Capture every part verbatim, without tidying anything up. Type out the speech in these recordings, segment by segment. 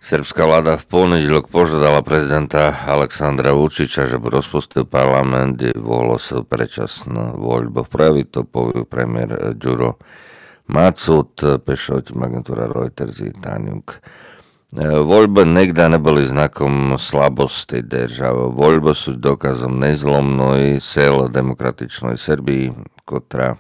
Srbská vláda v ponedeľok požiadala prezidenta Aleksandra Vučiča, že by rozpustil parlament i vyhlásil predčasnú voľbu. V prejavi to povie premiér Đuro Macud, píše o tým agentúra Reuters i Tanjug. Voľby nikdy neboli znakom slabosti države. Voľby sú dokazom nezlomnej sile demokratičnej Srbiji, ktorá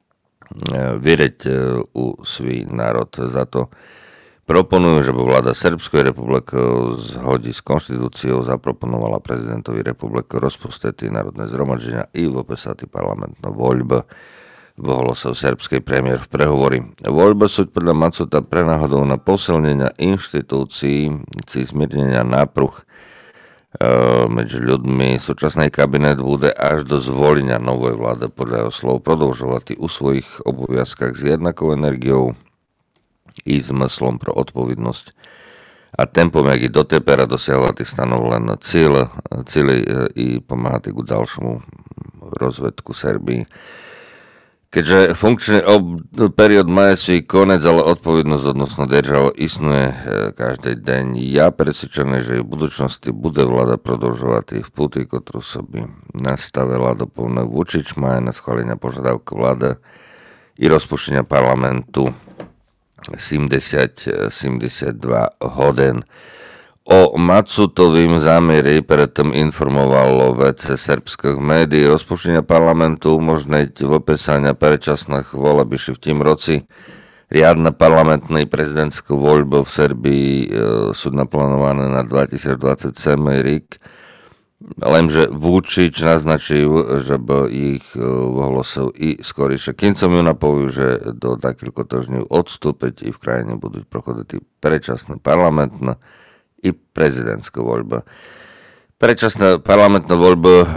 viereť u svій národ. Za to proponujú, že by vláda Srbskej republiky zhodí s konštitúciou zaproponovala prezidentovi republiky rozpustiť národné zhromaždenia i vopesať parlamentnú voľbu. Vyhlásil srbský premiér v prehovori. Voľba sú podľa Macuta prenáhodou na posilnenia inštitúcií, či zmiernenia nápruh e, medzi ľuďmi. Súčasný kabinet bude až do zvolenia novej vlády podľa jeho slov продовжувати у svojich обов'язках s jednakou energiou i zmyslom pro odpovednosť a tempom, jak i dotepera dosiahovať stanovené cíle, cíle i pomáhať k ďalšiemu rozvedku Serbii. Keďže funkčný ob- period maje svій konec, ale odpovednosť odnosno državu istnuje každý deň. Ja presvedčený, že v budúcnosti bude vláda продовжувати v puty, ktorú собі nastavila doplne Vučić, mає на schválenia požiadavky vlády i rozpuštenia parlamentu sedemdesiat sedemdesiatdva hodín. O Macutovým zámeri predtým informovalo vé cé srbských médií. Rozpuštenia parlamentu umožniť vopesania predčasných volieb v tým roci. Riadne parlamentné prezidentské voľby v Serbii e, sú naplánované na dvetisícdvadsaťsedem rok. Lenže Vučić naznačil, že by ich vyhlásil i skorejšie. Kincom ju napovedal, že do takýchto týždňov odstúpiť i v krajine budú prochodiť predčasné parlamentné i prezidentské voľby. Predčasné parlamentné voľby, e,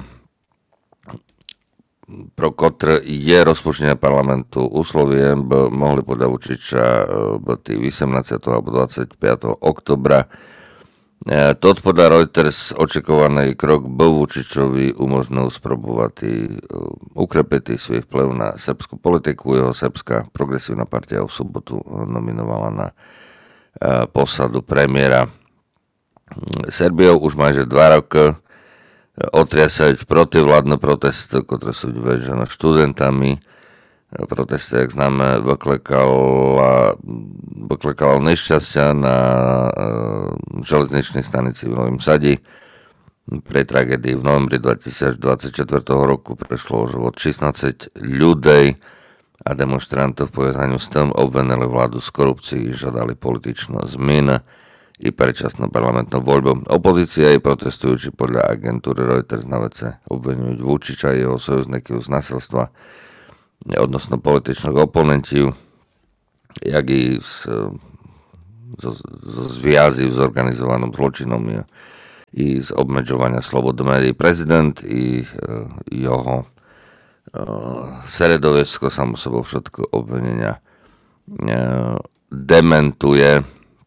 pro ktoré je rozpuštenie parlamentu úsloviem, by mohli podľa Vučića byť osemnásteho alebo dvadsiateho oktobra. To podľa Reuters očakovaný krok by Vučićovi umožnil sprobovať ukrepiť svoj vplyv na srbskú politiku. Jeho srbská progresívna partia v sobotu nominovala na posadu premiéra. Serbiou už majže dva roky otriasajú protivládne protesty, ktoré sú vedené študentami. Protesty, jak známe, vyklekala, vyklekala nešťastia na e, železničnej stanici v Novom Sadi. Pri tragédii v novembri dvetisícdvadsaťštyri roku prešlo o život šestnásť ľudí a demonstrantov v povezaniu s tým obvinili vládu z korupcií, žiadali političnú zmenu i predčasnú parlamentnú voľbu. Opozícia i protestujúci podľa agentúry Reuters na vece obvinujú Vučića a jeho sojuzníkov z násilstva odnosno političných oponentov, jak i z, z, z zviazy s organizovaným zločinom i, i z obmedzovania slobody médií. Prezident i, i jeho uh, Seredovesko samo sebou všetko obvinenia uh, dementuje.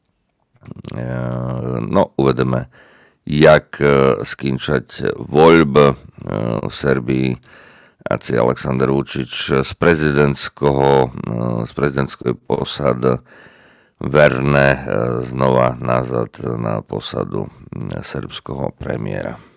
Uh, no, uvedeme, jak uh, skončiť voľby uh, v Serbii. Aci Aleksandar Vučić z prezidentského, z prezidentskej posady verne znova nazad na posadu srbského premiéra.